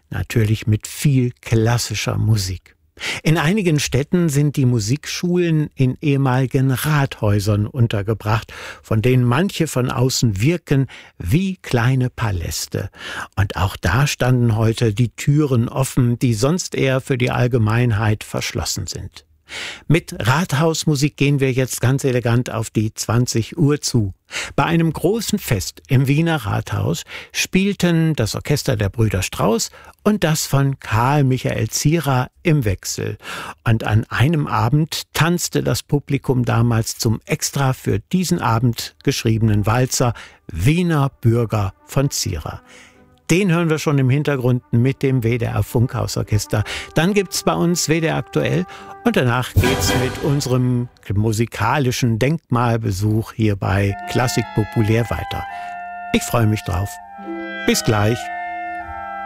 natürlich mit viel klassischer Musik. In einigen Städten sind die Musikschulen in ehemaligen Rathäusern untergebracht, von denen manche von außen wirken wie kleine Paläste. Und auch da standen heute die Türen offen, die sonst eher für die Allgemeinheit verschlossen sind. Mit Rathausmusik gehen wir jetzt ganz elegant auf die 20 Uhr zu. Bei einem großen Fest im Wiener Rathaus spielten das Orchester der Brüder Strauß und das von Karl Michael Zierer im Wechsel. Und an einem Abend tanzte das Publikum damals zum extra für diesen Abend geschriebenen Walzer Wiener Bürger von Zierer. Den hören wir schon im Hintergrund mit dem WDR Funkhausorchester. Dann gibt's bei uns WDR aktuell und danach geht's mit unserem musikalischen Denkmalbesuch hier bei Klassik Populär weiter. Ich freue mich drauf. Bis gleich.